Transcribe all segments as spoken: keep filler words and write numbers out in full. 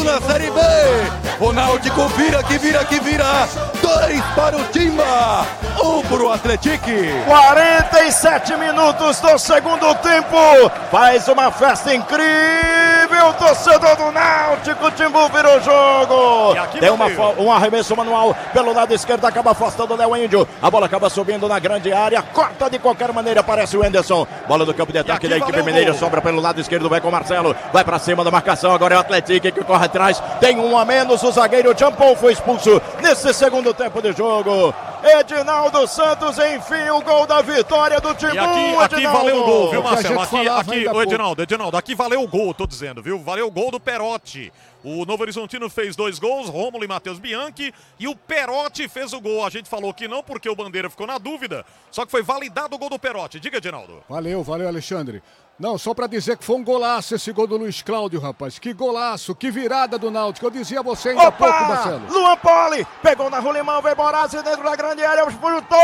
na Série B. O Náutico vira que vira que vira. Dois para o Timba, um para o Atlético. quarenta e sete minutos do segundo tempo. Faz uma festa incrível, torcedor do Náutico. O Timbu virou o jogo. Tem uma, um arremesso manual pelo lado esquerdo, acaba afastando o Léo Índio. A bola acaba subindo na grande área, corta de qualquer maneira, aparece o Anderson. Bola do campo de ataque da equipe mineira, sobra pelo lado esquerdo, vai com o Marcelo. Vai pra cima da marcação, agora é o Atlético que corre atrás. Tem um a menos, o zagueiro Jampol foi expulso nesse segundo tempo de jogo. Edinaldo Santos, enfim, o gol da vitória do Timbu. E aqui, aqui valeu o gol, viu, Marcelo? Aqui, aqui, o Edinaldo, Edinaldo, aqui valeu o gol, tô dizendo, viu? Valeu o gol do Perotti. O Novo Horizontino fez dois gols, Rômulo e Matheus Bianchi, e o Perotti fez o gol. A gente falou que não porque o Bandeira ficou na dúvida, só que foi validado o gol do Perotti. Diga, Edinaldo. Valeu, valeu, Alexandre. Não, só pra dizer que foi um golaço esse gol do Luiz Cláudio, rapaz. Que golaço, que virada do Náutico. Eu dizia a você ainda há pouco, Marcelo. Luan Poli, pegou na rolimão, veio Borazzi dentro da grande área, chutou,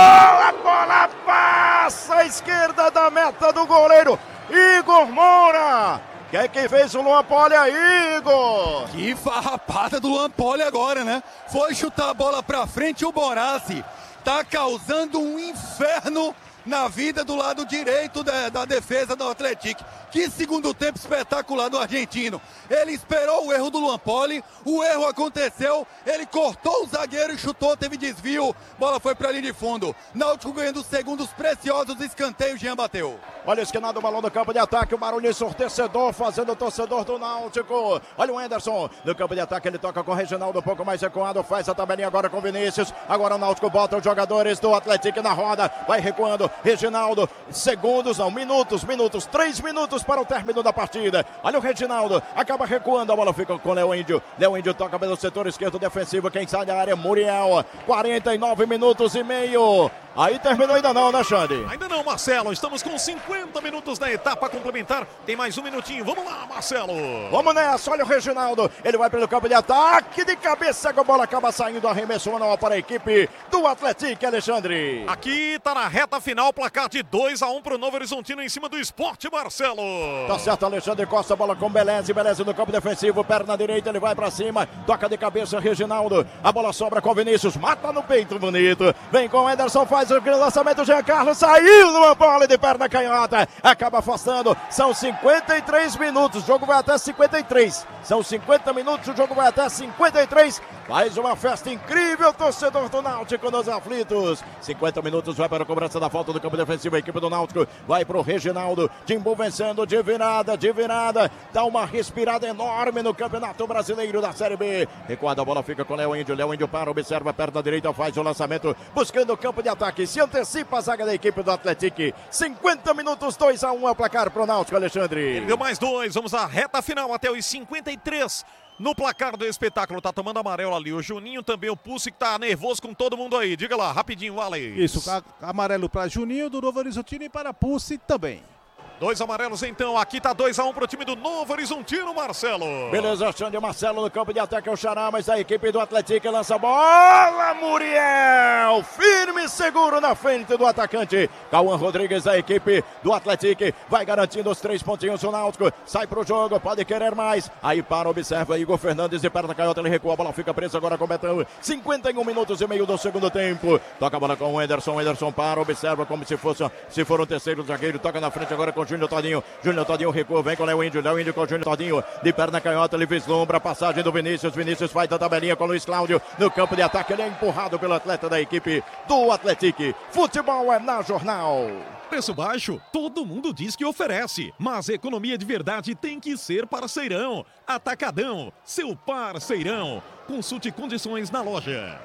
a bola passa à esquerda da meta do goleiro Igor Moura. Quem é que fez o Luan Poli aí, Igor? Que farrapada do Luan Poli agora, né? Foi chutar a bola pra frente, o Borazzi tá causando um inferno na vida do lado direito da, da defesa do Atlético. Que segundo tempo espetacular do argentino. Ele esperou o erro do Luan Poli, o erro aconteceu, ele cortou o zagueiro e chutou, teve desvio, bola foi pra linha de fundo. Náutico ganhando segundos preciosos, escanteio, Jean bateu. Olha o esquinado, o balão do campo de ataque, o barulho ensurdecedor fazendo o torcedor do Náutico. Olha o Anderson, no campo de ataque ele toca com o Reginaldo, um pouco mais recuado, faz a tabelinha agora com o Vinícius. Agora o Náutico bota os jogadores do Atlético na roda, vai recuando, Reginaldo, segundos não, minutos, minutos, três minutos para o término da partida. Olha o Reginaldo, acaba recuando, a bola fica com o Léo Índio. Léo Índio toca pelo setor esquerdo defensivo, quem sai da área é Muriel. quarenta e nove minutos e meio. Aí terminou ainda não, né, Xande? Ainda não, Marcelo. Estamos com cinquenta minutos na etapa complementar. Tem mais um minutinho. Vamos lá, Marcelo. Vamos nessa. Olha o Reginaldo. Ele vai pelo campo de ataque. De cabeça, a bola acaba saindo. Arremesso manual para a equipe do Atlético, Alexandre. Aqui tá na reta final. Placar de dois a um para o Novo Horizontino em cima do Sport, Marcelo. Tá certo, Alexandre Costa. A bola com Beleza. Beleza no campo defensivo. Perna direita. Ele vai para cima. Toca de cabeça, Reginaldo. A bola sobra com o Vinícius. Mata no peito, bonito. Vem com o Ederson. Faz o lançamento, Jean Carlos saiu numa bola de perna canhota, acaba afastando. São cinquenta e três minutos, o jogo vai até cinquenta e três. São cinquenta minutos, o jogo vai até cinquenta e três. Faz uma festa incrível, torcedor do Náutico nos aflitos. cinquenta minutos, vai para a cobrança da falta do campo defensivo. A equipe do Náutico vai para o Reginaldo. Timbu vencendo de virada, de virada. Dá uma respirada enorme no Campeonato Brasileiro da Série B. Recuada, a bola fica com o Léo Índio. Léo Índio para, observa a perna direita, faz o lançamento, buscando o campo de ataque. Se antecipa a zaga da equipe do Atlético. cinquenta minutos, dois a um é o placar pro Náutico, Alexandre. Ele deu mais dois, vamos à reta final até os cinquenta e três. No placar do espetáculo, tá tomando amarelo ali. O Juninho também, o Pulse que tá nervoso com todo mundo aí. Diga lá, rapidinho, Alex. Isso, amarelo para Juninho do Novo Horizontino e para Pulse também. Dois amarelos então, aqui tá dois a um pro time do Novo Horizontino, Marcelo. Beleza, Xande, Marcelo no campo de ataque é o Xará, mas a equipe do Atlético lança a bola, Muriel, firme e seguro na frente do atacante. Cauã Rodrigues, a equipe do Atlético, vai garantindo os três pontinhos o Náutico, sai pro jogo, pode querer mais. Aí para, observa Igor Fernandes e perna canhota, ele recua, a bola fica presa agora com o Betão. cinquenta e um minutos e meio do segundo tempo. Toca a bola com o Anderson, o Anderson para, observa como se fosse, se for um terceiro zagueiro, toca na frente agora com Júnior Todinho, Júnior Todinho recua, vem com o Léo Índio, Léo Índio com o Júnior Todinho, de perna canhota, ele vislumbra a passagem do Vinícius, Vinícius faz a tabelinha com o Luiz Cláudio, no campo de ataque, ele é empurrado pelo atleta da equipe do Atlético. Futebol é na Jornal. Preço baixo, todo mundo diz que oferece, mas economia de verdade tem que ser parceirão. Atacadão, seu parceirão. Consulte condições na loja.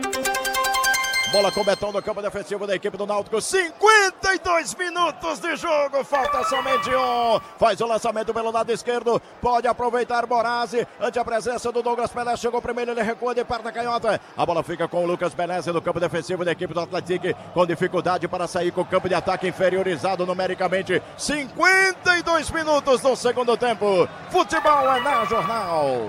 Bola com Betão no campo defensivo da equipe do Náutico. cinquenta e dois minutos de jogo. Falta somente um. Faz o lançamento pelo lado esquerdo. Pode aproveitar Borazzi. Ante a presença do Douglas Pelé. Chegou primeiro, ele recua de perna canhota. A bola fica com o Lucas Pelé no campo defensivo da equipe do Atlético. Com dificuldade para sair com o campo de ataque inferiorizado numericamente. cinquenta e dois minutos no segundo tempo. Futebol é na Jornal.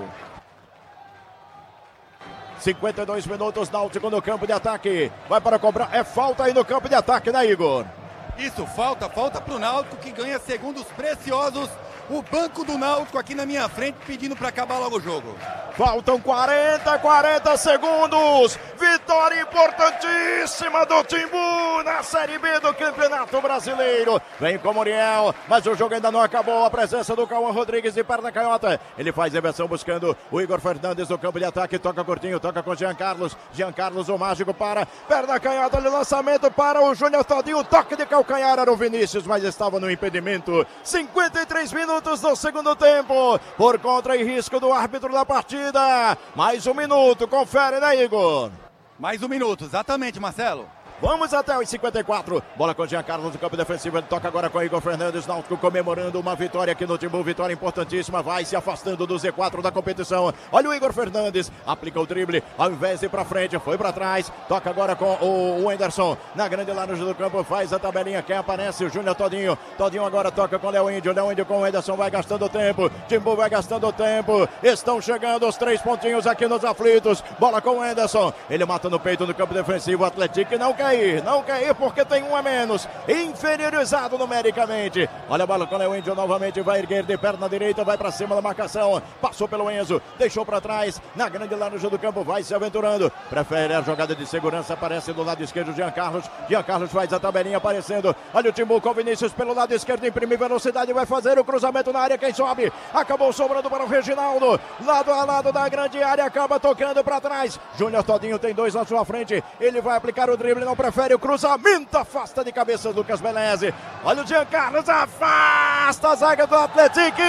cinquenta e dois minutos, Náutico no campo de ataque. Vai para cobrar. É falta aí no campo de ataque, né, Igor? Isso, falta, falta pro Náutico que ganha segundos preciosos o banco do Náutico aqui na minha frente pedindo para acabar logo o jogo. Faltam quarenta, quarenta segundos. Vitória importantíssima do Timbu na Série B do Campeonato Brasileiro. Vem com o Muriel, mas o jogo ainda não acabou. A presença do Cauã Rodrigues de perna canhota. Ele faz inversão buscando o Igor Fernandes no campo de ataque. Toca curtinho, toca com Jean Carlos. Jean Carlos, o mágico, para perna canhota de lançamento para o Júnior Todinho. Toque de calcanhar era o Vinícius, mas estava no impedimento. cinquenta e três minutos do segundo tempo. Por contra e risco do árbitro da partida. Mais um minuto, confere, né, Igor? Mais um minuto, exatamente, Marcelo. Vamos até os cinquenta e quatro. Bola com o Jean Carlos no campo defensivo. Ele toca agora com o Igor Fernandes. Náutico comemorando uma vitória aqui no Timbu. Vitória importantíssima. Vai se afastando do Z quatro da competição. Olha o Igor Fernandes. Aplica o drible. Ao invés de ir pra frente, foi pra trás. Toca agora com o Anderson. Na grande laranja do campo. Faz a tabelinha. Quem aparece? O Júnior Todinho. Todinho agora toca com o Léo Índio. Léo Índio com o Anderson. Vai gastando tempo. Timbu vai gastando tempo. Estão chegando os três pontinhos aqui nos aflitos. Bola com o Anderson. Ele mata no peito no campo defensivo. O Atlético não quer ir. Não quer ir porque tem um a menos. Inferiorizado numericamente. Olha a bola com o Léo Índio novamente. Vai erguer de perna direita. Vai pra cima da marcação. Passou pelo Enzo. Deixou pra trás. Na grande laranja do campo. Vai se aventurando. Prefere a jogada de segurança. Aparece do lado esquerdo Jean Carlos. Jean Carlos faz a tabelinha aparecendo. Olha o Timbu com Vinícius pelo lado esquerdo. Imprime velocidade. Vai fazer o cruzamento na área. Quem sobe? Acabou sobrando para o Reginaldo. Lado a lado da grande área. Acaba tocando pra trás. Júnior Todinho tem dois na sua frente. Ele vai aplicar o drible. Não prefere o cruzamento, afasta de cabeça Lucas Beleze. Olha o Jean Carlos, afasta a zaga do Atlético.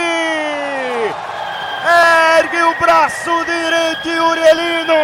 Ergue o braço direito e Urielino.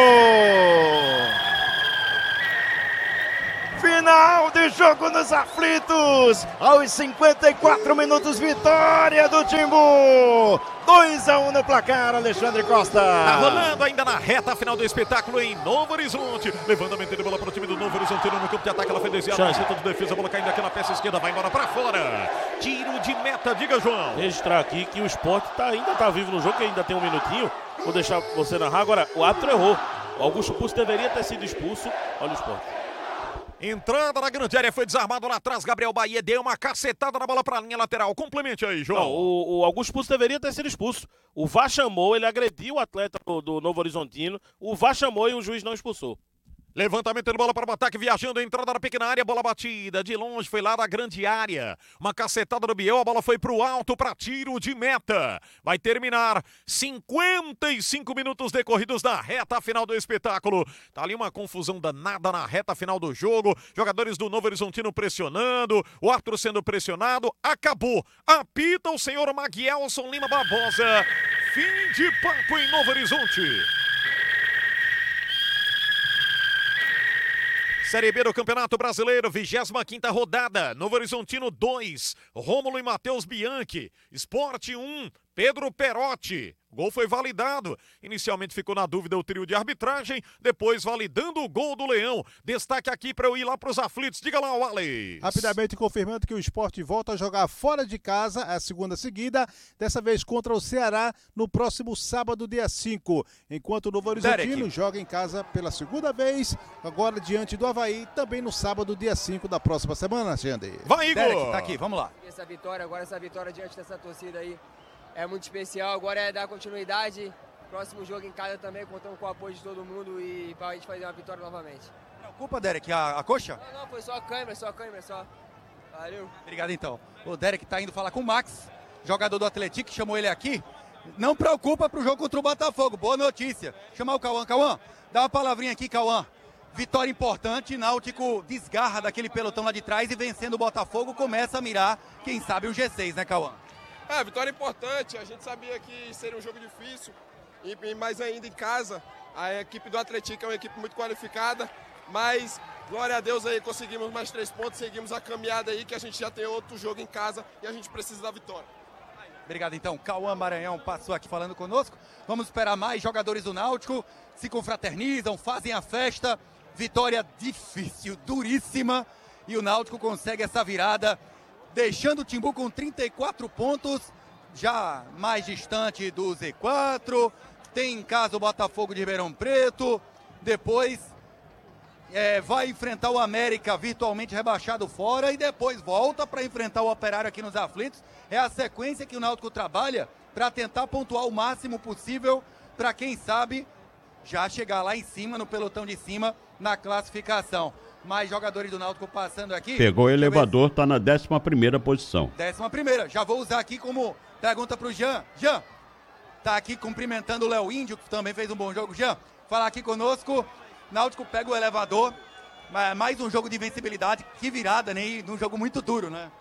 Final de jogo nos aflitos. Aos cinquenta e quatro minutos, vitória do Timbu. dois a um no placar, Alexandre Costa. Tá rolando ainda na reta final do espetáculo em Novo Horizonte. Levantamento de bola para o time do Novo Horizonte no campo de ataque. Ela foi desviada no centro de defesa. A bola caindo aqui na peça esquerda. Vai embora para fora. Tiro de meta, diga, João. Registrar aqui que o Sport tá, ainda tá vivo no jogo, que ainda tem um minutinho. Vou deixar você narrar. Agora, o árbitro errou. O Augusto Pucci deveria ter sido expulso. Olha o Sport. Entrada na grande área, foi desarmado lá atrás. Gabriel Bahia deu uma cacetada na bola para a linha lateral. Complemente aí, João. Não, o, o Augusto Pucci deveria ter sido expulso. O V A R chamou, ele agrediu o atleta do, do Novo Horizontino. O V A R chamou e o juiz não expulsou. Levantamento de bola para o ataque, viajando, entrada na pequena área, bola batida, de longe, foi lá da grande área. Uma cacetada do Biel, a bola foi para o alto, para tiro de meta. Vai terminar cinquenta e cinco minutos decorridos na reta final do espetáculo. Tá ali uma confusão danada na reta final do jogo. Jogadores do Novo Horizontino pressionando, o árbitro sendo pressionado. Acabou. Apita o senhor Maguielson Lima Barbosa. Fim de papo em Novo Horizonte. Série B do Campeonato Brasileiro, vigésima quinta rodada. Novo Horizontino dois, Rômulo e Matheus Bianchi. Sport um, Pedro Perotti. O gol foi validado. Inicialmente ficou na dúvida o trio de arbitragem, depois validando o gol do Leão. Destaque aqui para eu ir lá para os aflitos. Diga lá, Wallace. Rapidamente confirmando que o Sport volta a jogar fora de casa a segunda seguida, dessa vez contra o Ceará no próximo sábado, dia cinco. Enquanto o Novo Horizontino Derek. joga em casa pela segunda vez, agora diante do Avaí, também no sábado, dia cinco da próxima semana, Xande. Vai, Igor! Derek, tá aqui, vamos lá. Essa vitória, agora essa vitória diante dessa torcida aí é muito especial, agora é dar continuidade. Próximo jogo em casa também, contando com o apoio de todo mundo e pra gente fazer uma vitória novamente. Preocupa, Derek, a, a coxa? Não, não, foi só a câmera, só a câmera, só. Valeu. Obrigado, então. O Derek tá indo falar com o Max, jogador do Atlético, que chamou ele aqui. Não preocupa pro jogo contra o Botafogo, boa notícia. Chamar o Cauã. Cauã, dá uma palavrinha aqui, Cauã. Vitória importante, Náutico desgarra daquele pelotão lá de trás e vencendo o Botafogo começa a mirar, quem sabe, o G seis, né, Cauã? É, vitória importante, a gente sabia que seria um jogo difícil, e, e mais ainda em casa, a equipe do Atlético é uma equipe muito qualificada, mas glória a Deus aí, conseguimos mais três pontos, seguimos a caminhada aí, que a gente já tem outro jogo em casa e a gente precisa da vitória. Obrigado, então. Cauã Maranhão passou aqui falando conosco. Vamos esperar mais jogadores do Náutico, se confraternizam, fazem a festa. Vitória difícil, duríssima, e o Náutico consegue essa virada, deixando o Timbu com trinta e quatro pontos, já mais distante do Z quatro, tem em casa o Botafogo de Ribeirão Preto, depois é, vai enfrentar o América virtualmente rebaixado fora e depois volta para enfrentar o Operário aqui nos aflitos. É a sequência que o Náutico trabalha para tentar pontuar o máximo possível para, quem sabe, já chegar lá em cima, no pelotão de cima, na classificação. Mais jogadores do Náutico passando aqui. Pegou o elevador, tá na décima primeira posição. Décima primeira. Já vou usar aqui como pergunta pro Jean. Jean, tá aqui cumprimentando o Léo Índio, que também fez um bom jogo. Jean, fala aqui conosco. Náutico pega o elevador. Mais um jogo de invencibilidade. Que virada, né? Num jogo muito duro, né?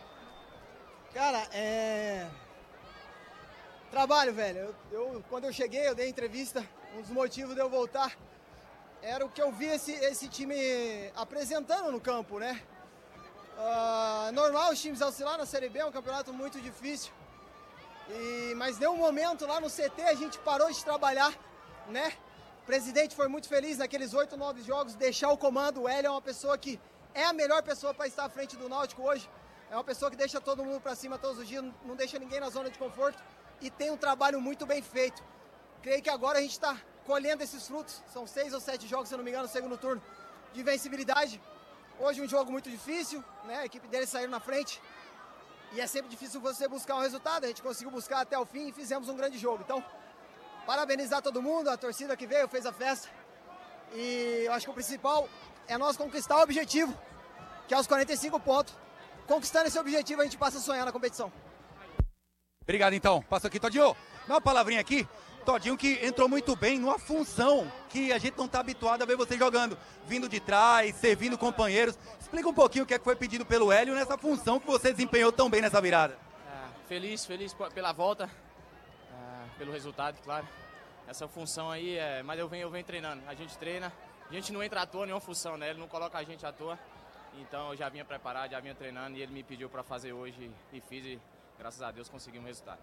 Cara, é... Trabalho, velho. Eu, eu, quando eu cheguei, eu dei entrevista. Um dos motivos de eu voltar era o que eu vi esse, esse time apresentando no campo, né? Uh, normal os times oscilar na Série B, é um campeonato muito difícil. E, mas deu um momento lá no C T, a gente parou de trabalhar, né? O presidente foi muito feliz naqueles oito, nove jogos, deixar o comando. O Hélio é uma pessoa que é a melhor pessoa para estar à frente do Náutico hoje. É uma pessoa que deixa todo mundo para cima todos os dias, não deixa ninguém na zona de conforto e tem um trabalho muito bem feito. Creio que agora a gente está colhendo esses frutos. São seis ou sete jogos, se eu não me engano, no segundo turno de invencibilidade. Hoje um jogo muito difícil, né? A equipe deles saiu na frente. E é sempre difícil você buscar um resultado. A gente conseguiu buscar até o fim e fizemos um grande jogo. Então, parabenizar todo mundo, a torcida que veio, fez a festa. E eu acho que o principal é nós conquistar o objetivo, que é os quarenta e cinco pontos. Conquistando esse objetivo, a gente passa a sonhar na competição. Obrigado, então. Passa aqui, Todinho. Dá uma palavrinha aqui. Todinho que entrou muito bem numa função que a gente não está habituado a ver você jogando. Vindo de trás, servindo companheiros. Explica um pouquinho o que, é que foi pedido pelo Hélio nessa função que você desempenhou tão bem nessa virada. É, feliz, feliz pela volta, é, pelo resultado, claro. Essa função aí, é, mas eu venho, eu venho treinando. A gente treina, a gente não entra à toa em nenhuma função, né? Ele não coloca a gente à toa. Então eu já vinha preparado, já vinha treinando e ele me pediu para fazer hoje e fiz e graças a Deus conseguimos o resultado.